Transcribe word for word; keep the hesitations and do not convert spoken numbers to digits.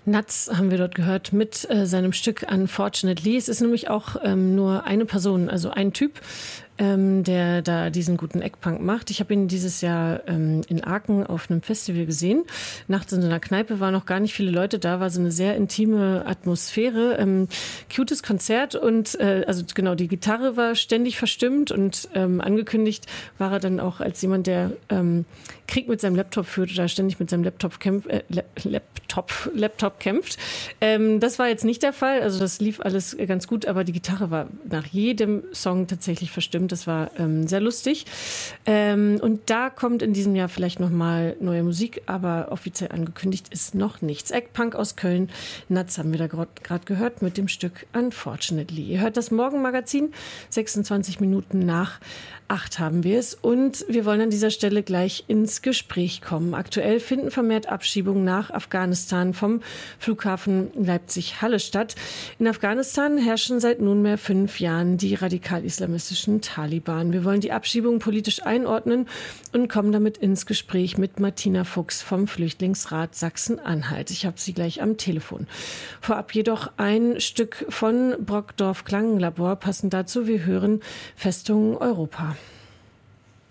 Nuts haben wir dort gehört mit äh, seinem Stück Unfortunately. Es ist nämlich auch ähm, nur eine Person, also ein Typ, ähm, der da diesen guten Eggpunk macht. Ich habe ihn dieses Jahr ähm, in Aachen auf einem Festival gesehen. Nachts in so einer Kneipe waren noch gar nicht viele Leute da, war so eine sehr intime Atmosphäre. Ähm, cutes Konzert und äh, also genau, die Gitarre war ständig verstimmt und ähm, angekündigt war er dann auch als jemand, der ähm, Krieg mit seinem Laptop führt oder ständig mit seinem Laptop kämpft, äh, Laptop, Laptop kämpft. Ähm, das war jetzt nicht der Fall, also das lief alles ganz gut, aber die Gitarre war nach jedem Song tatsächlich verstimmt. Das war ähm, sehr lustig. Ähm, und da kommt in diesem Jahr vielleicht nochmal neue Musik, aber offiziell angekündigt ist noch nichts. Eggpunk aus Köln, Nuts haben wir da gerade gehört mit dem Stück Unfortunately. Ihr hört das Morgenmagazin, sechsundzwanzig Minuten nach acht haben wir es und wir wollen an dieser Stelle gleich ins Gespräch kommen. Aktuell finden vermehrt Abschiebungen nach Afghanistan vom Flughafen Leipzig-Halle statt. In Afghanistan herrschen seit nunmehr fünf Jahren die radikal-islamistischen Taliban. Wir wollen die Abschiebung politisch einordnen und kommen damit ins Gespräch mit Martina Fuchs vom Flüchtlingsrat Sachsen-Anhalt. Ich habe sie gleich am Telefon. Vorab jedoch ein Stück von Brockdorf Klangenlabor. Passend dazu, wir hören Festung Europa.